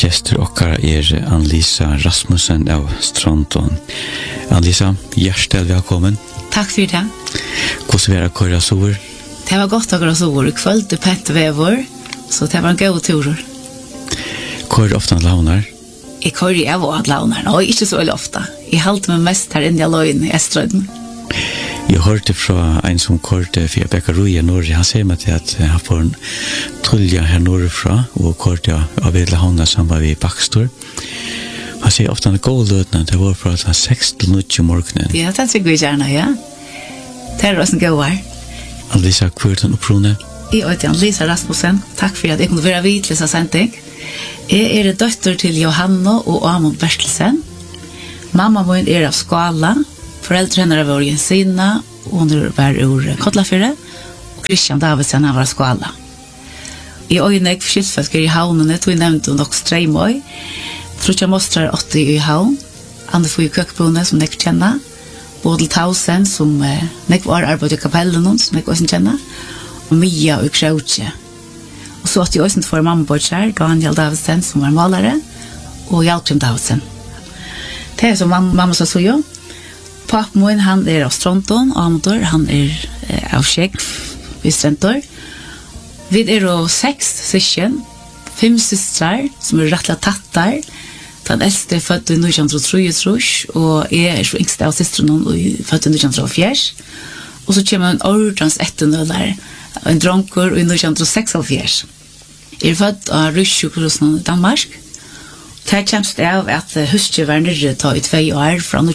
Gestur okkar Ann-Lisa Rasmussen av Stronton. Ann-Lisa, hjertelig velkommen. Takk for det. Hvordan var det å køre sår? Det var godt å køre sår. I kveld det pent vever, så det var en god tur. Hvor ofte han launar? Jeg kører av og launar, og ikke så veldig ofte. Jeg halte meg mest her inne i løgn i Estrøyden. Jeg hørte fra en som kørte for Bekkarui i Norge. Han sier meg til at han får en tullja her nordfra og kørte av Vedlahavna sammen med Bakstor. Han sier ofte han går løtene til vår fra 6 til 9 morgenen. Ja, det tror jeg gjerne, ja. Det også en god her. Ann-Lisa, hva den opprone? Jeg heter Ann-Lisa Rasmussen. Takk for at jeg kunne være vidt til å sende. Jeg døtter til Johanna og Amund Bertelsen. Mamma min av Skala. Foreldrene var Jensina, og hun var ur Kotlafjøret, og Christian Davidsen var Skala. I øyne jeg skiltfølger i havnene, tog jeg nevnte nok Streimøy. Frutja Mostrar 80 i havn. Anne Fui Køkbrune, som jeg kjenner. Bodil Tausen, som jeg var arbeid i kapellen, som jeg også kjenner. Og Mia og Krautje. Og så at jeg også for mamma Bortsjær, Daniel Davidsen, som var malere, og Hjalprim Davidsen. Det som mamma sa så jo. Pappen min, han av Stronton, Amador, han av Skjegg, i Strentor. Vi jo 6 syskjen, 5 systrar, som rettelig tattar. Den eldste født i 1933, og jeg så yngste av systrene født i 1904. Og så kommer en ordens ettenøler, en dronker i 1946. Jeg født av Ryssjukrosen i Danmark. Det kommer av at husker var nere ta i 2 år fra